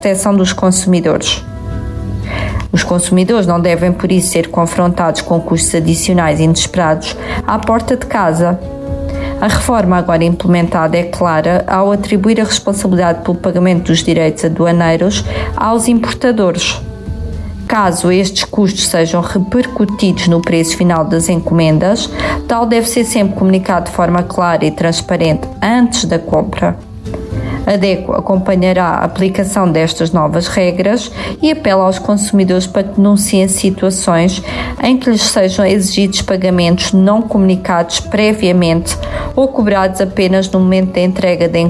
proteção dos consumidores. Os consumidores não devem, por isso, ser confrontados com custos adicionais inesperados à porta de casa. A reforma agora implementada é clara ao atribuir a responsabilidade pelo pagamento dos direitos aduaneiros aos importadores. Caso estes custos sejam repercutidos no preço final das encomendas, tal deve ser sempre comunicado de forma clara e transparente antes da compra. A DECO acompanhará a aplicação destas novas regras e apela aos consumidores para que denunciem situações em que lhes sejam exigidos pagamentos não comunicados previamente ou cobrados apenas no momento da entrega da encomenda.